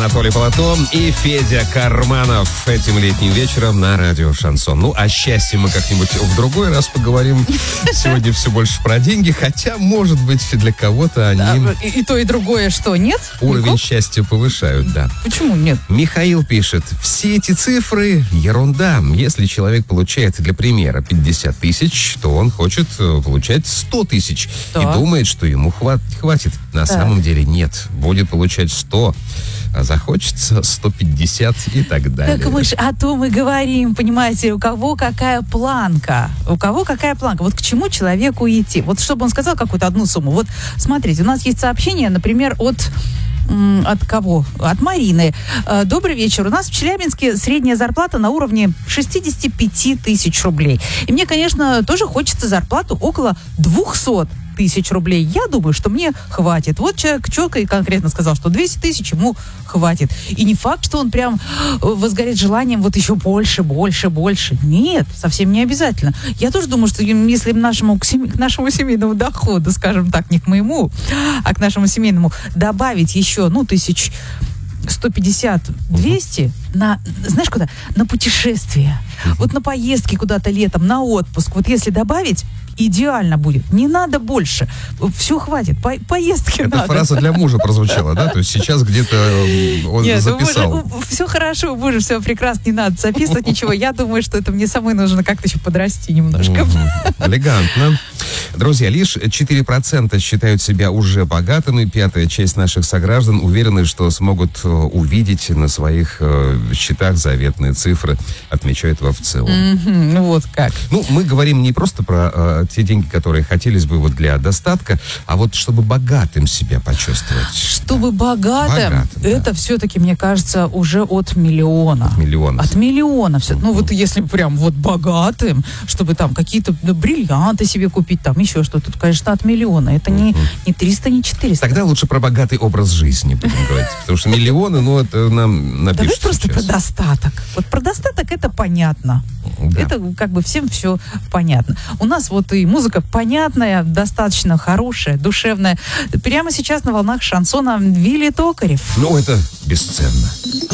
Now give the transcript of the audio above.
Анатолий Полотон и Федя Карманов этим летним вечером на радио Шансон. Ну, о счастье мы как-нибудь в другой раз поговорим. Сегодня все больше про деньги, хотя, может быть, для кого-то они... И то, и другое что, нет? Уровень счастья повышают, да. Почему нет? Михаил пишет: все эти цифры — ерунда. Если человек получает, для примера, 50 тысяч, то он хочет получать 100 тысяч. Да. И думает, что ему хватит. На самом деле нет. Будет получать 100, а захочется 150 и так далее. Так мы же о том и говорим, понимаете, у кого какая планка. У кого какая планка. Вот к чему человеку идти. Вот чтобы он сказал какую-то одну сумму. Вот смотрите, у нас есть сообщение, например, от кого? От Марины. Добрый вечер. У нас в Челябинске средняя зарплата на уровне 65 тысяч рублей. И мне, конечно, тоже хочется зарплату около 200 тысяч рублей. Я думаю, что мне хватит. Вот человек четко и конкретно сказал, что 200 тысяч ему хватит. И не факт, что он прям возгорит желанием вот еще больше. Нет, совсем не обязательно. Я тоже думаю, что если к нашему семейному доходу, скажем так, не к моему, а к нашему семейному, добавить еще, 150-200 на, знаешь куда? На путешествие. Вот на поездки куда-то летом, на отпуск. Вот если добавить, идеально будет. Не надо больше. Все хватит. Поездки Эта надо. фраза для мужа прозвучала, да? То есть сейчас где-то он записал. Все хорошо, у мужа все прекрасно, не надо записывать ничего. Я думаю, что это мне самой нужно как-то еще подрасти немножко. Элегантно. Друзья, лишь 4% считают себя уже богатыми. Пятая часть наших сограждан уверены, что смогут увидеть на своих счетах заветные цифры, отмечают во ВЦИОМ. Ну вот как. Мы говорим не просто про те деньги, которые хотелось бы вот для достатка, а вот чтобы богатым себя почувствовать. Чтобы богатым, это все-таки, мне кажется, уже от миллиона. От миллиона все. Вот если прям вот богатым, чтобы там какие-то бриллианты себе купить, там еще что-то, тут, конечно, от миллиона. Это не 300, не 400. Тогда лучше про богатый образ жизни будем говорить. Потому что миллионы, это нам напишут. Давай просто про достаток. Вот про достаток это понятно. Да. Это как бы всем все понятно. У нас вот и музыка понятная, достаточно хорошая, душевная. Прямо сейчас на волнах шансона Вилли Токарев. Это бесценно.